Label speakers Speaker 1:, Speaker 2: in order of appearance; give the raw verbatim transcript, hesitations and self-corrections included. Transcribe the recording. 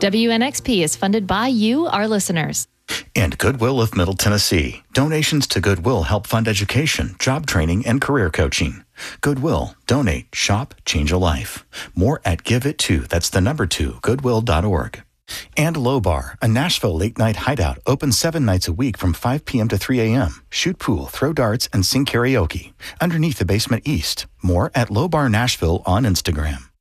Speaker 1: W N X P is funded by you, our listeners.
Speaker 2: And Goodwill of Middle Tennessee. Donations to Goodwill help fund education, job training, and career coaching. Goodwill. Donate. Shop. Change a life. More at Give It To. That's the number two. Goodwill dot org. And Low Bar, a Nashville late-night hideout, open seven nights a week from five p.m. to three a.m. Shoot pool, throw darts, and sing karaoke. Underneath the basement east. More at Low Bar Nashville on Instagram.